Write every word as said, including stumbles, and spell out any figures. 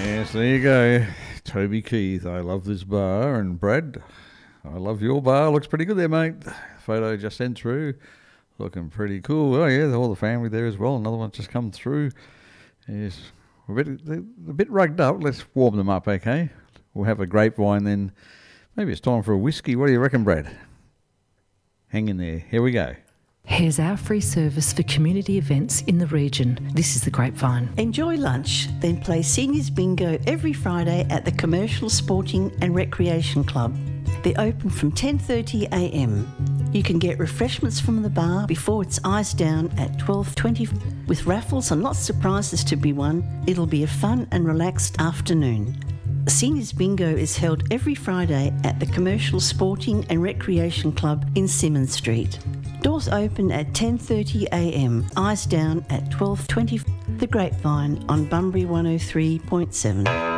Yes, there you go. Toby Keith, I love this bar. And Brad, I love your bar. Looks pretty good there, mate. Photo just sent through. Looking pretty cool. Oh, yeah, all the family there as well. Another one's just come through. Yes, we're a bit, they're a bit rugged up. Let's warm them up, okay? We'll have a grapevine then. Maybe it's time for a whiskey. What do you reckon, Brad? Hang in there. Here we go. Here's our free service for community events in the region. This is the Grapevine. Enjoy lunch, then play Seniors Bingo every Friday at the Commercial Sporting and Recreation Club. They're open from ten thirty a m. You can get refreshments from the bar before it's eyes down at twelve twenty. With raffles and lots of prizes to be won, it'll be a fun and relaxed afternoon. Seniors Bingo is held every Friday at the Commercial Sporting and Recreation Club in Symonds Street. Doors open at ten thirty a m, eyes down at twelve twenty. The Grapevine on Bunbury one oh three point seven.